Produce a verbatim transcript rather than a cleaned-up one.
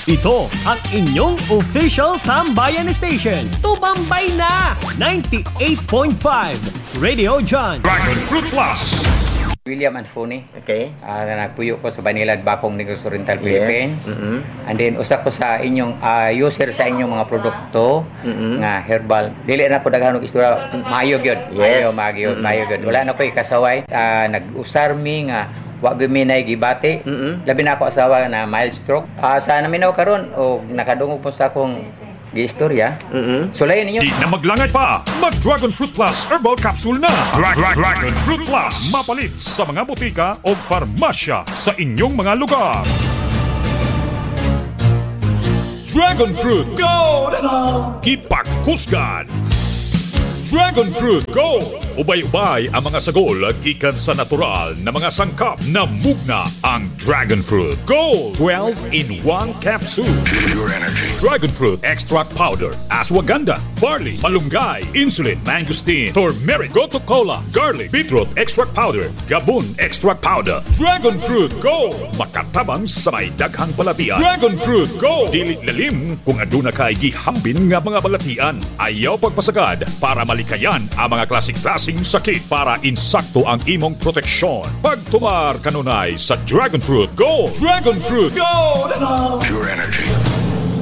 Ito ang inyong official Tambayan Station. Tumambay na! ninety-eight point five Radio John. Dragon Fruit Plus. William Anfoni. Okay. Uh, nagpuyo ko sa Banilad, Bacong, Negros Oriental, Philippines. Yes. Mm-hmm. And then, usa ko sa inyong uh, user sa inyong mga produkto Mm-hmm. nga herbal. Dili na ko daghan og istorya. Maayo gyud. Yes. Maayo, maayo, mm-hmm. maayo gyud. Wala na ko'y kasaway. Uh, nag-usar mi nga wa gyud mi nay gibati. Mm-hmm. Labi na ako asawa na mild stroke. Uh, sa naminaw karon o nakadungog po sa akong giistorya. Mm-hmm. Sulayan ninyo. Di na maglangay pa. Mag-Dragon Fruit Plus Herbal Capsule na. Dra- Dra- Dragon Fruit Plus. Mapalit sa mga butika o farmasya sa inyong mga lugar. Dragon Fruit Gold. Kipagkusgan. Dragon Fruit Gold. Ubay-ubay ang mga sagol gikan sa natural na mga sangkap na mugna ang Dragon Fruit Gold. twelve in one capsule. Pure energy. Dragon Fruit Extract Powder, Ashwagandha, Barley, Malunggay, Insulin, Mangosteen, Turmeric, Gotu Cola, Garlic, Beetroot Extract Powder, Gabon Extract Powder. Dragon Fruit Gold. Makatabang sa may daghang palatian. Dragon Fruit Gold. Dili lalim kung aduna kay gihambin nga mga balatian. Ayaw pagpasagad para malikayan ang mga klasik-klasing sakit para insakto ang imong proteksyon. Pagtumar kanunay sa Dragon Fruit Gold. Dragon Fruit Gold. Pure energy.